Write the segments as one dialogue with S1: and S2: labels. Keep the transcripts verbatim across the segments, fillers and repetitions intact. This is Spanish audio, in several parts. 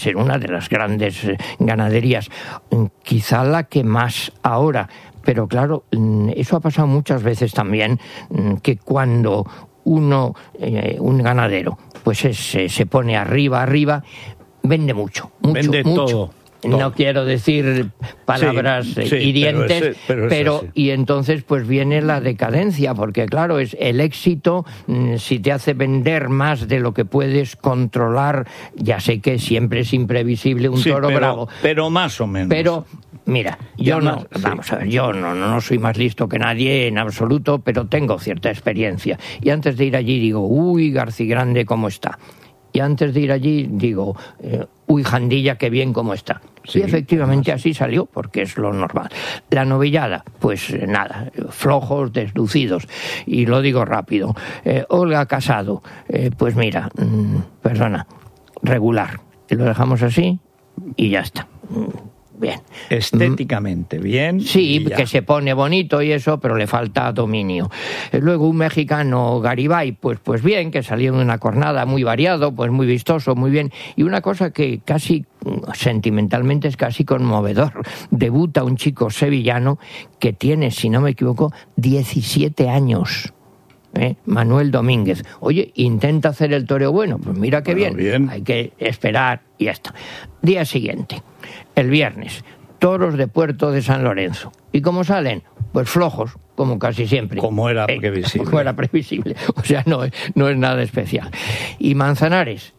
S1: ser una de las grandes ganaderías, quizá la que más ahora, pero claro, eso ha pasado muchas veces también, que cuando uno, eh, un ganadero, pues es, se pone arriba, arriba, vende mucho, mucho,
S2: vende
S1: mucho.
S2: Todo.
S1: No
S2: Todo.
S1: quiero decir palabras
S2: sí, sí,
S1: hirientes,
S2: pero, ese, pero,
S1: pero y entonces pues viene la decadencia, porque claro, es el éxito, si te hace vender más de lo que puedes controlar, ya sé que siempre es imprevisible un
S2: sí,
S1: toro
S2: pero,
S1: bravo.
S2: Pero más o menos.
S1: Pero mira, yo
S2: ya
S1: no,
S2: más,
S1: vamos
S2: sí.
S1: a ver, yo no, no, no soy más listo que nadie en absoluto, pero tengo cierta experiencia. Y antes de ir allí digo, uy, Garcigrande, ¿cómo está? Y antes de ir allí digo, eh, uy, Jandilla, qué bien cómo está. Sí, y efectivamente así salió, porque es lo normal. La novillada, pues eh, nada, flojos, deslucidos. Y lo digo rápido. Eh, Olga Casado, eh, pues mira, mmm, perdona, regular. Y lo dejamos así y ya está. Bien.
S2: Estéticamente bien.
S1: Sí, que se pone bonito y eso, pero le falta dominio. Luego un mexicano, Garibay, pues, pues bien, que salió de una cornada muy variado, pues muy vistoso, muy bien. Y una cosa que casi sentimentalmente es casi conmovedor. Debuta un chico sevillano que tiene, si no me equivoco, diecisiete años. ¿Eh? Manuel Domínguez. Oye, intenta hacer el toreo bueno. Pues mira qué
S2: bueno,
S1: bien.
S2: bien.
S1: Hay que esperar y ya está. Día siguiente, el viernes, toros de Puerto de San Lorenzo. ¿Y cómo salen? Pues flojos, como casi siempre.
S2: Como era
S1: eh,
S2: previsible.
S1: Como era previsible. O sea, no, no es nada especial. Y Manzanares.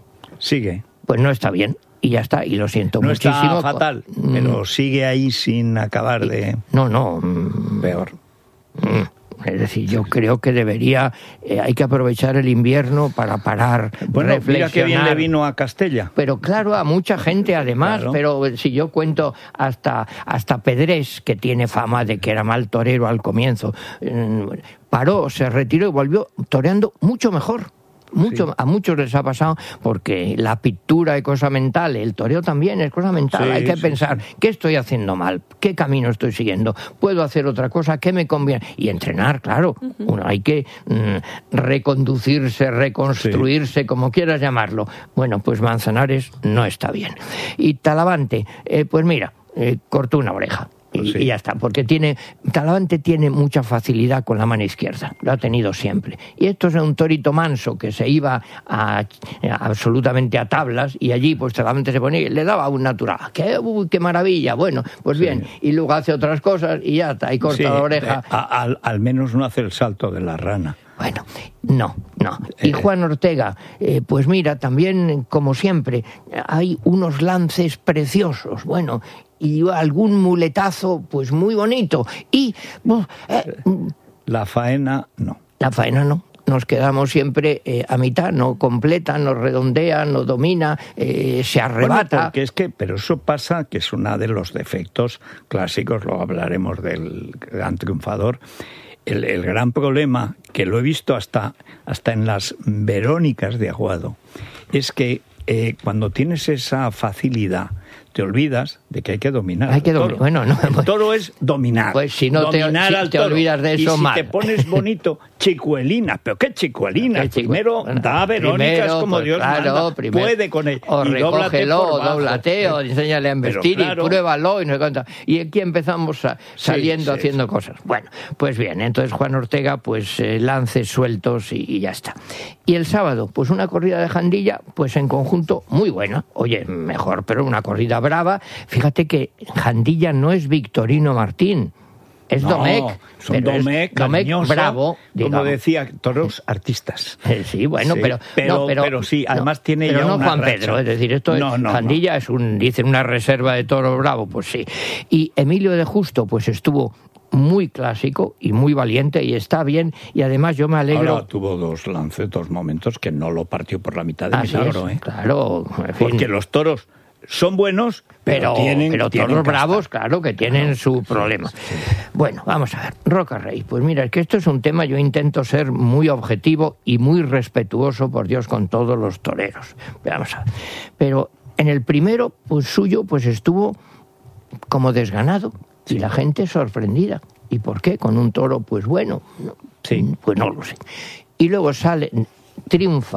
S2: Sigue.
S1: Pues no está bien. Y ya está, y lo siento
S2: no
S1: muchísimo.
S2: No está fatal, mm. pero sigue ahí sin acabar de...
S1: No, no.
S2: Peor.
S1: Mm. Es decir, yo creo que debería, eh, hay que aprovechar el invierno para parar,
S2: bueno,
S1: reflexionar.
S2: Mira qué bien le vino a Castella.
S1: Pero claro, a mucha gente además, claro. Pero si yo cuento hasta, hasta Pedrés, que tiene fama de que era mal torero al comienzo, eh, paró, se retiró y volvió toreando mucho mejor. Mucho, sí. A muchos les ha pasado, porque la pintura es cosa mental, el toreo también es cosa mental. Sí, hay que sí, pensar, sí. ¿Qué estoy haciendo mal? ¿Qué camino estoy siguiendo? ¿Puedo hacer otra cosa? ¿Qué me conviene? Y entrenar, claro. Uh-huh. Uno hay que mm, reconducirse, reconstruirse, sí. Como quieras llamarlo. Bueno, pues Manzanares no está bien. Y Talavante, eh, pues mira, eh, cortó una oreja. Y, sí. y ya está, porque tiene Talavante tiene mucha facilidad con la mano izquierda, lo ha tenido siempre. Y esto es un torito manso que se iba a, a, absolutamente a tablas, y allí pues Talavante se ponía y le daba un natural. ¡Qué, uy, qué maravilla! Bueno, pues sí. Bien, y luego hace otras cosas y ya está, y corta sí, la oreja.
S2: Eh, a, al, al menos no hace el salto de la rana.
S1: Bueno, no, no. Y Juan Ortega, eh, pues mira, también, como siempre, hay unos lances preciosos, bueno, y algún muletazo, pues muy bonito. Y... Eh,
S2: la faena, no.
S1: La faena, no. Nos quedamos siempre eh, a mitad, no completa, no redondea, no domina, eh, se arrebata.
S2: Bueno, porque es que, pero eso pasa, que es uno de los defectos clásicos, luego hablaremos del gran triunfador. El, el gran problema, que lo he visto hasta, hasta en las Verónicas de Aguado, es que eh, cuando tienes esa facilidad, te olvidas de que hay que dominar.
S1: Hay que dominar. Bueno, no.
S2: El toro es dominar.
S1: Pues si no
S2: dominar
S1: te, si
S2: al
S1: te
S2: toro.
S1: olvidas de eso,
S2: y si
S1: mal.
S2: te pones bonito, chicuelina. ¿Pero qué chicuelina? ¿Qué chicu... Primero bueno, da Verónicas primero, como
S1: pues,
S2: Dios
S1: claro,
S2: manda.
S1: Primero,
S2: puede con él.
S1: O
S2: y
S1: recógelo, dóblate, o enséñale a investir, claro, y pruébalo, y no sé cuánto. Y aquí empezamos a, saliendo, sí, sí, haciendo sí. cosas. Bueno, pues bien, entonces Juan Ortega, pues eh, lances sueltos y, y ya está. Y el sábado, pues una corrida de Jandilla, pues en conjunto muy buena. Oye, mejor, pero una corrida brava. Fíjate que Jandilla no es Victorino Martín, es
S2: no,
S1: Domecq.
S2: Son Domecq,
S1: Domecq bravo,
S2: digamos. Como decía, toros artistas.
S1: Sí, bueno, sí, pero,
S2: pero,
S1: no, pero...
S2: Pero sí, además
S1: no,
S2: tiene
S1: pero
S2: ya
S1: no
S2: una
S1: Juan
S2: racha.
S1: Pedro, es decir, esto
S2: no,
S1: es...
S2: No,
S1: Jandilla
S2: no.
S1: es un, dicen, una reserva de toro bravo, pues sí. Y Emilio de Justo, pues estuvo muy clásico y muy valiente y está bien, y además yo me alegro.
S2: Ahora tuvo dos lances, dos momentos que no lo partió por la mitad de
S1: Así
S2: milagro,
S1: es,
S2: ¿eh?
S1: Claro, en fin.
S2: Porque los toros son buenos, pero, pero tienen
S1: pero
S2: tienen
S1: toros
S2: casta.
S1: bravos, claro, que tienen claro, su problema. Sí, sí. Bueno, vamos a ver, Roca Rey, pues mira, es que esto es un tema, yo intento ser muy objetivo y muy respetuoso, por Dios, con todos los toreros. Vamos a ver. Pero en el primero, pues suyo, pues estuvo como desganado, sí. Y la gente sorprendida. ¿Y por qué? Con un toro, pues bueno, no,
S2: sí.
S1: Pues no lo sé. Y luego sale, triunfa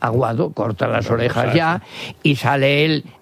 S1: Aguado corta las orejas ya y sale él